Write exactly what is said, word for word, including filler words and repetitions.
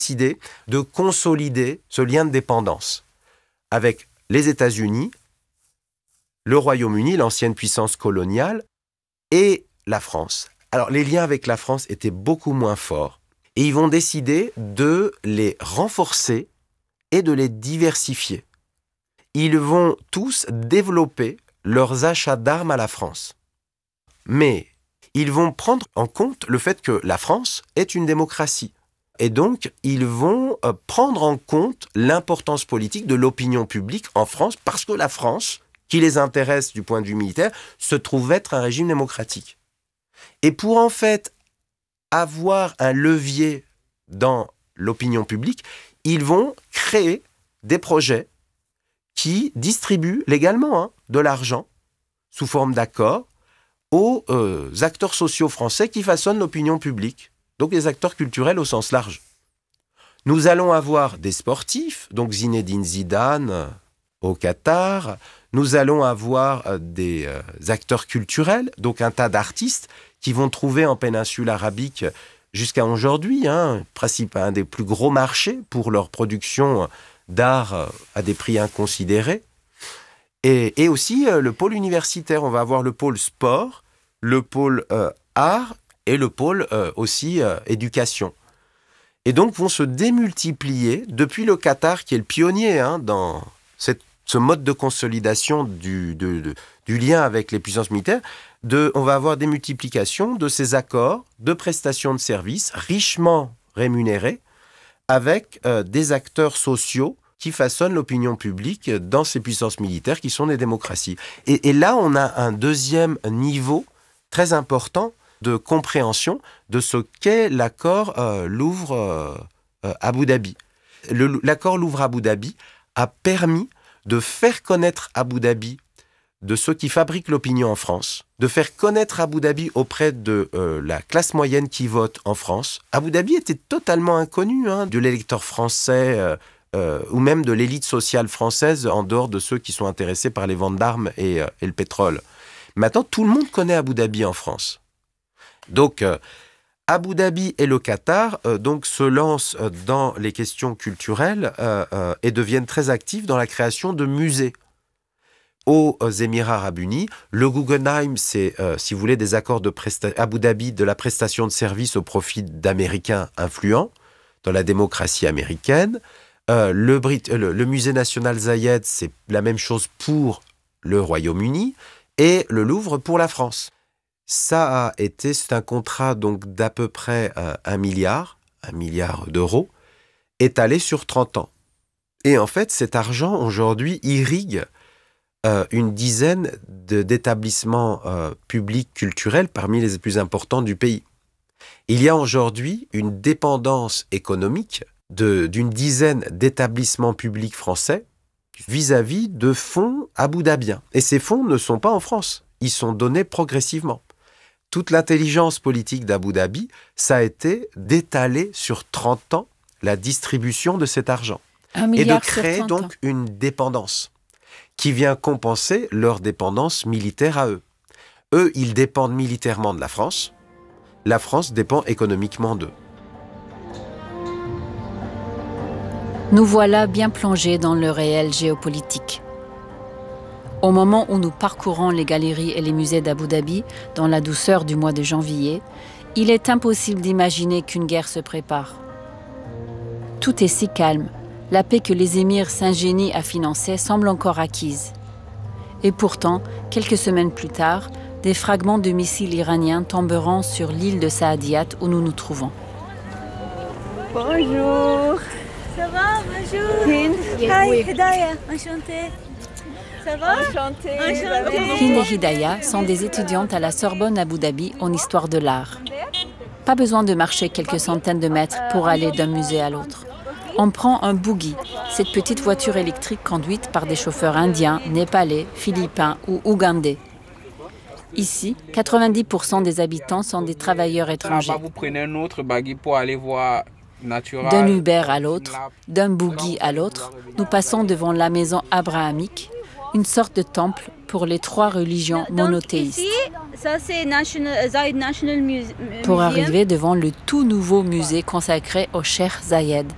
décidé de consolider ce lien de dépendance avec les États-Unis, le Royaume-Uni, l'ancienne puissance coloniale, et la France. Alors, les liens avec la France étaient beaucoup moins forts. Et ils vont décider de les renforcer et de les diversifier. Ils vont tous développer leurs achats d'armes à la France. Mais ils vont prendre en compte le fait que la France est une démocratie. Et donc, ils vont prendre en compte l'importance politique de l'opinion publique en France, parce que la France, qui les intéresse du point de vue militaire, se trouve être un régime démocratique. Et pour en fait avoir un levier dans l'opinion publique, ils vont créer des projets qui distribuent légalement hein, de l'argent sous forme d'accords aux euh, acteurs sociaux français qui façonnent l'opinion publique, donc les acteurs culturels au sens large. Nous allons avoir des sportifs, donc Zinedine Zidane euh, au Qatar, nous allons avoir euh, des euh, acteurs culturels, donc un tas d'artistes qui vont trouver en péninsule arabique jusqu'à aujourd'hui, hein, principe, un des plus gros marchés pour leur production d'art euh, à des prix inconsidérés. Et, et aussi euh, le pôle universitaire. On va avoir le pôle sport, le pôle euh, art et le pôle euh, aussi euh, éducation. Et donc vont se démultiplier depuis le Qatar, qui est le pionnier hein, dans cette, ce mode de consolidation du, de, de, du lien avec les puissances militaires. De, on va avoir des multiplications de ces accords de prestations de services richement rémunérés avec euh, des acteurs sociaux qui façonnent l'opinion publique dans ces puissances militaires qui sont des démocraties. Et, et là, on a un deuxième niveau très important de compréhension de ce qu'est l'accord euh, Louvre-Abu Dhabi. Le, l'accord Louvre-Abu Dhabi a permis de faire connaître Abu Dhabi de ceux qui fabriquent l'opinion en France, de faire connaître Abu Dhabi auprès de euh, la classe moyenne qui vote en France. Abu Dhabi était totalement inconnu hein, de l'électeur français euh, euh, ou même de l'élite sociale française en dehors de ceux qui sont intéressés par les ventes d'armes et, euh, et le pétrole. Maintenant, tout le monde connaît Abu Dhabi en France. Donc, euh, Abu Dhabi et le Qatar euh, donc, se lancent euh, dans les questions culturelles euh, euh, et deviennent très actifs dans la création de musées. Aux Émirats arabes unis, le Guggenheim, c'est, euh, si vous voulez, des accords de presta- Abu Dhabi de la prestation de services au profit d'Américains influents dans la démocratie américaine. Euh, le, Brit- le, le musée national Zayed, c'est la même chose pour le Royaume-Uni et le Louvre pour la France. Ça a été, c'est un contrat donc d'à peu près euh, un milliard, un milliard d'euros, étalé sur trente ans. Et en fait, cet argent, aujourd'hui, irrigue Euh, une dizaine de, d'établissements euh, publics culturels parmi les plus importants du pays. Il y a aujourd'hui une dépendance économique de, d'une dizaine d'établissements publics français vis-à-vis de fonds abu-dhabiens. Et ces fonds ne sont pas en France, ils sont donnés progressivement. Toute l'intelligence politique d'Abu Dhabi, ça a été d'étaler sur trente ans la distribution de cet argent. Et de créer donc une dépendance qui vient compenser leur dépendance militaire à eux. Eux, ils dépendent militairement de la France. La France dépend économiquement d'eux. Nous voilà bien plongés dans le réel géopolitique. Au moment où nous parcourons les galeries et les musées d'Abu Dhabi, dans la douceur du mois de janvier, il est impossible d'imaginer qu'une guerre se prépare. Tout est si calme. La paix que les émirs s'ingénient à financer semble encore acquise. Et pourtant, quelques semaines plus tard, des fragments de missiles iraniens tomberont sur l'île de Saadiyat où nous nous trouvons. Bonjour. Ça va? Bonjour. Hind. Hi, Hidaya. Enchantée. Ça va? Enchantée. Enchantée. Hind et Hidaya sont des étudiantes à la Sorbonne Abu Dhabi en histoire de l'art. Pas besoin de marcher quelques centaines de mètres pour aller d'un musée à l'autre. On prend un buggy, cette petite voiture électrique conduite par des chauffeurs indiens, népalais, philippins ou ougandais. Ici, quatre-vingt-dix pour cent des habitants sont des travailleurs étrangers. Vous prenez un autre buggy pour aller voir Natural. D'un Uber à l'autre, d'un buggy à l'autre, nous passons devant la maison abrahamique, une sorte de temple pour les trois religions monothéistes. Donc ici, ça c'est National, Zayed National Museum. Pour arriver devant le tout nouveau musée consacré au Cheikh Zayed,